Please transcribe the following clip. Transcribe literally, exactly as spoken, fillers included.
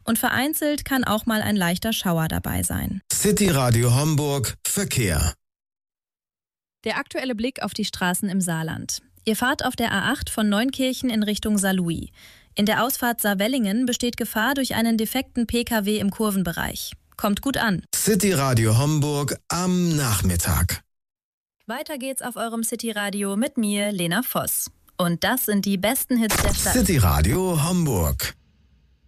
und vereinzelt kann auch mal ein leichter Schauer dabei sein. City Radio Homburg Verkehr. Der aktuelle Blick auf die Straßen im Saarland. Ihr fahrt auf der A acht von Neunkirchen in Richtung Saarlouis. In der Ausfahrt Saarwellingen besteht Gefahr durch einen defekten P K W im Kurvenbereich. Kommt gut an. City Radio Homburg am Nachmittag. Weiter geht's auf eurem City Radio mit mir, Lena Voss. Und das sind die besten Hits der Stadt. City Radio Homburg.